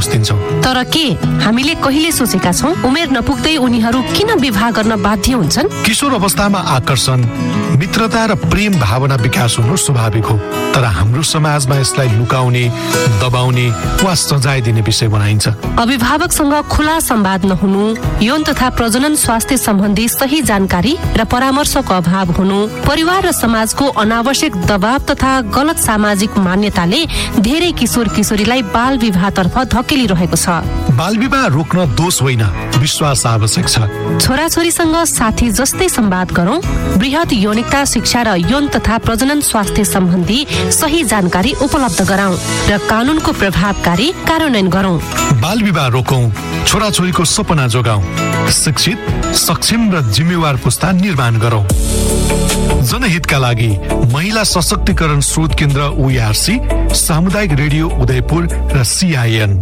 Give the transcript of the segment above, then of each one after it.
दोष दिन्छौँ। तर के हामीले कहिले सोचेका छौँ उमेर नपुग्दै उनीहरू किन विवाह गर्न बाध्य हुन्छन्? किशोर अवस्थामा आकर्षण, मित्रता र प्रेम भावना विकास हुनु स्वाभाविक हो, तर हाम्रो समाजमा यसलाई लुकाउने, दबाउने वा सजाय दिने विषय बनाइन्छ। अभिभावकसँग खुला संवाद नहुनु, यौन तथा प्रजनन स्वास्थ्य सम्बन्धी सही जानकारी र परामर्शको अभाव हुनु, परिवार र समाजको अनावश्यक दबाव तथा गलत सामाजिक मान्यताले धेरै किशोर किशोरीलाई बाल विवाहतर्फ धकेलिरहेको छ। बाल विवाह रोक्न दोष होइन, विश्वास आवश्यक छ। छोराछोरीसँग साथी जस्तै संवाद गरौं, बृहत यौनिकता शिक्षा र यौन तथा प्रजनन स्वास्थ्य सम्बन्धी सही जानकारी उपलब्ध गराउँ र कानूनको प्रभावकारी कार्यान्वयन गरौं। बाल विवाह रोकौं, छोराछोरीको सपना जोगाउँ, शिक्षित, सक्षम र जिम्मेवार पुस्ता निर्माण गरौं। जनहितका लागि महिला सशक्तिकरण स्रोत केन्द्र OARC, सामुदायिक रेडियो उदयपुर र CIN।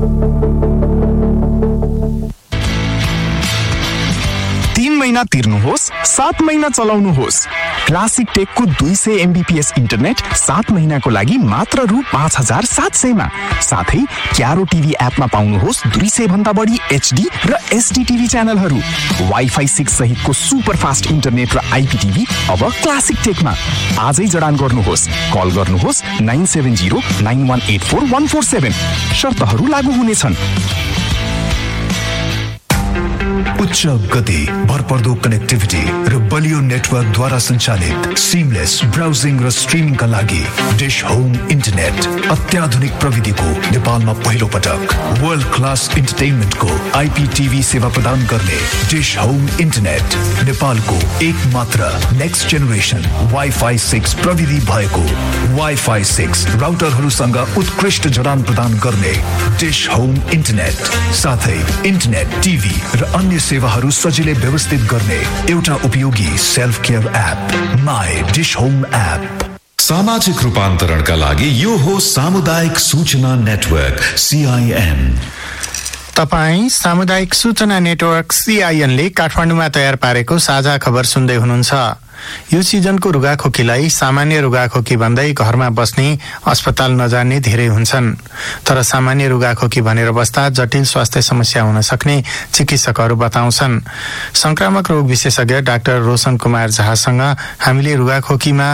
3 महिना तिर्नुहोस्, 7 महिना चलाउनुहोस्। क्लासिक टेकको 200 MBPS इन्टरनेट 7 महिनाको लागि मात्र रु 5700 मा। साथै क्यारो टिभी एपमा पाउनुहोस् 200 भन्दा बढी HD र SD टिभी च्यानलहरू। वाइफाई 6 सहितको सुपर फास्ट इन्टरनेट र IPTV अब क्लासिक टेकमा। आजै जडान गर्नुहोस्, कल गर्नुहोस् 9709184147। शर्तहरू लागू हुनेछन्। उच्च गति, भरपर्दो कनेक्टिभिटी र बलियो नेटवर्कद्वारा सञ्चालित सिमलेस ब्राउजिङ र स्ट्रिमिङका लागि डिश होम इन्टरनेट। अत्याधुनिक प्रविधिको नेपालमा पहिलो पटक वर्ल्ड क्लास इन्टरटेनमेन्टको IPTV सेवा प्रदान गर्ने डिश होम इन्टरनेट नेपालको एक मात्र नेक्स्ट जेनेरेसन वाइफाई 6 प्रविधि भएको वाइफाई 6 राउटरहरूसँग उत्कृष्ट जडान प्रदान गर्ने डिश होम इन्टरनेट, साथै इन्टरनेट, टिभी र अन्य सेवाहरू सजिलै व्यवस्थित गर्ने एउटा उपयोगी self care app, my dish home app. सामाजिक रूपान्तरणका लागि यो हो सामुदायिक सूचना नेटवर्क CIN। तपाईँ सामुदायिक सूचना नेटवर्क CIN ले काठमाडौँमा तयार पारेको साझा खबर सुन्दै हुनुहुन्छ। यो सिजनको रुगाखोकीलाई सामान्य रुगाखोकी भन्दै घरमा बस्ने, अस्पताल नजाने धेरै हुन्छन्। तर सामान्य रुगाखोकी भनेर बस्दा जटिल स्वास्थ्य समस्या हुन सक्ने चिकित्सकहरू बताउँछन्। संक्रामक रोग विशेषज्ञ डाक्टर रोशन कुमार झासँग हामीले रुगाखोकीमा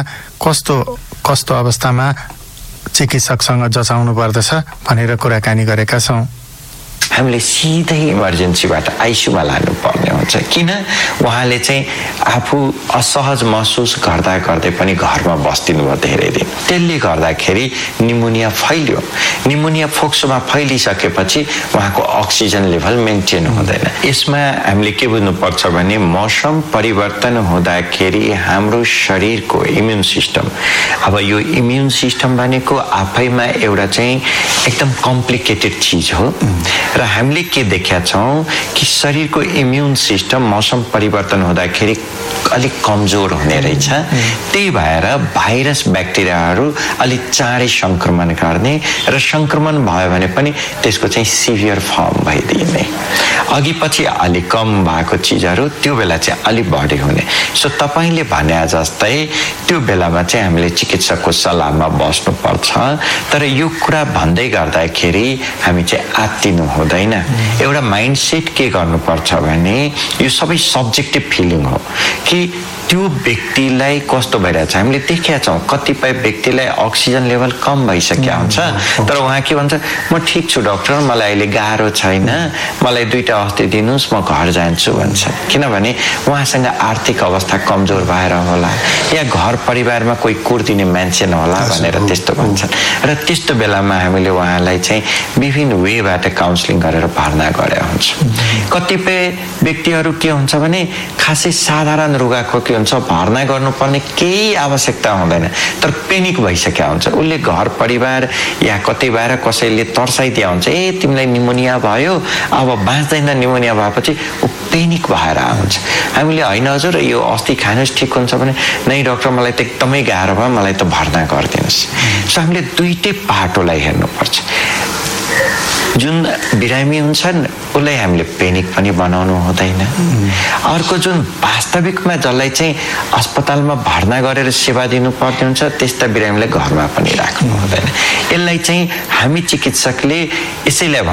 कस्तो अवस्थामा चिकित्सकसँग जचाउनु पर्दछ भनेर कुराकानी गरेका छौं। हामीले सिधै इमर्जेन्सीबाट आइसियुमा लानुपर्ने हुन्छ, किन उहाँले चाहिँ आफू असहज महसुस गर्दा गर्दै पनि घरमा बस्दिनु भयो धेरै दिन। त्यसले गर्दाखेरि निमोनिया फैल्यो। निमोनिया फोक्सोमा फैलिसकेपछि उहाँको अक्सिजन लेभल मेन्टेन हुँदैन। यसमा हामीले के बुझ्नुपर्छ भने मौसम परिवर्तन हुँदाखेरि हाम्रो शरीरको इम्युन सिस्टम, अब यो इम्युन सिस्टम भनेको आफैमा एउटा चाहिँ एकदम कम्प्लिकेटेड चिज हो र हामीले के देखेका छौँ कि शरीरको इम्युन सिस्टम मौसम परिवर्तन हुँदाखेरि अलिक कमजोर हुने रहेछ। त्यही भएर भाइरस ब्याक्टेरियाहरू अलिक चाँडै सङ्क्रमण गर्ने र सङ्क्रमण भयो भने पनि त्यसको चाहिँ सिभियर फर्म भइदिने, अघि पछि अलिक कम भएको चिजहरू त्यो बेला चाहिँ अलिक बढी हुने। सो तपाईँले भने जस्तै त्यो बेलामा चाहिँ हामीले चिकित्सकको सल्लाहमा बस्नुपर्छ। तर यो कुरा भन्दै गर्दाखेरि हामी चाहिँ आत्तिनु हुँदैन। एउटा माइन्डसेट के गर्नुपर्छ भने यो सबै सब्जेक्टिभ फिलिङ हो कि त्यो व्यक्तिलाई कस्तो भइरहेछ। हामीले देखेका छौँ कतिपय व्यक्तिलाई अक्सिजन लेभल कम भइसकेको हुन्छ, तर उहाँ के भन्छ, म ठिक छु डाक्टर, मलाई अहिले गाह्रो छैन, मलाई 2टा औषधि दिनुहोस्, म घर जान्छु भन्छ। किनभने उहाँसँग आर्थिक अवस्था कमजोर भएर होला या घर परिवारमा कोही कुर्दिने मान्छे नहोला भनेर त्यस्तो भन्छन्। र त्यस्तो बेलामा हामीले उहाँलाई चाहिँ विभिन्न वेबाट काउन्सिलिङ गरेर भर्ना गरे हुन्छ। कतिपय व्यक्तिहरू के हुन्छ भने खासै साधारण रुगाखोकी हुन्छ, भर्ना गर्नुपर्ने केही आवश्यकता हुँदैन, तर पेनिक भइसकेको हुन्छ। उसले घर परिवार या कतै भएर कसैले तर्साइदिया हुन्छ, ए तिमीलाई निमोनिया भयो, अब बाँच्दैन निमोनिया भएपछि ऊ पेनिक भएर आउँछ। हामीले होइन हजुर यो अस्ति खानुहोस् ठिक हुन्छ भने, नै डाक्टर मलाई त एकदमै गाह्रो भयो, मलाई त भर्ना गरिदिनुहोस्। सो हामीले दुईटै पाटोलाई हेर्नुपर्छ। जुन बिरामी हुन्छन् उसलाई हामीले पेनिक पनि बनाउनु हुँदैन। अर्को जुन वास्तविकमा जसलाई चाहिँ अस्पतालमा भर्ना गरेर सेवा दिनुपर्ने हुन्छ त्यस्ता बिरामीलाई घरमा पनि राख्नु हुँदैन। यसलाई चाहिँ हामी चिकित्सकले यसैलाई